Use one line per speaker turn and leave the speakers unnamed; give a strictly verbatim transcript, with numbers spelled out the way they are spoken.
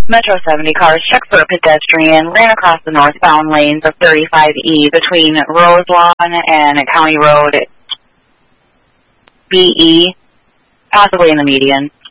Metro seventy cars checked for a pedestrian, ran across the northbound lanes of thirty-five E between Roselawn and County Road B E, possibly in the median.